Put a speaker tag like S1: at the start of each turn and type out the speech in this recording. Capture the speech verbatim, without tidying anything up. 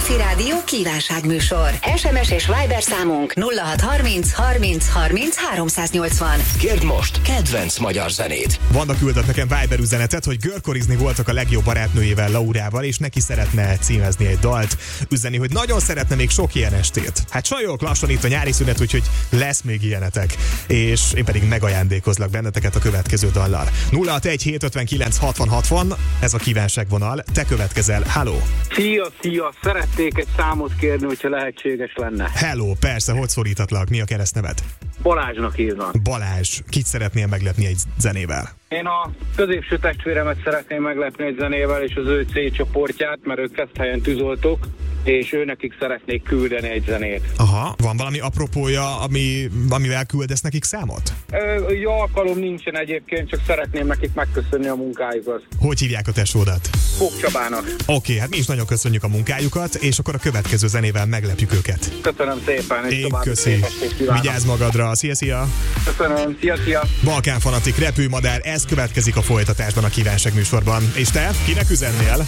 S1: Petőfi Rádió kívánságműsor. es em es és Viber számunk nulla hat harminc harminc harminc háromszáznyolcvan.
S2: Kérd most kedvenc magyar zenét.
S3: Vanda küldött nekem Viber üzenetet, hogy görkorizni voltak a legjobb barátnőjével, Laurával, és neki szeretne címezni egy dalt, üzeni, hogy nagyon szeretne még sok ilyen estét. Hát sajnálok, lassan itt a nyári szünet, úgyhogy lesz még ilyenetek. És én pedig megajándékozlak benneteket a következő dallal. nulla hatvanegy hétszázötvenkilenc hatvan hatvan, ez a kívánságvonal, te következel. Halló!
S4: Szia, szia! Szeretnék egy számot kérni, hogyha lehetséges lenne.
S3: Hello, persze, hogy szólítatlak? Mi a keresztneved?
S4: Balázsnak hívnak.
S3: Balázs, kit szeretnél meglepni egy zenével?
S4: Én a középső testvéremet szeretném meglepni egy zenével, és az ő C csoportját, mert ők Keszthelyen tűzoltók, és ő nekik szeretnék küldeni egy zenét.
S3: Aha, van valami apropója, ami, amivel küldesz nekik számot?
S4: Ö, jó alkalom nincsen egyébként, csak szeretném nekik megköszönni a munkájukat.
S3: Hogy hívják a tesódat?
S4: Fók Csabának.
S3: Oké, okay, hát mi is nagyon köszönjük a munkájukat, és akkor a következő zenével meglepjük őket.
S4: Köszönöm szépen, és
S3: én köszi. Vigyázz magadra, szia, szia!
S4: Köszönöm, szia, szia!
S3: Balkán fanatik, repülmadár, ez következik a folytatásban a kívánság műsorban. És te, kinek üzennél?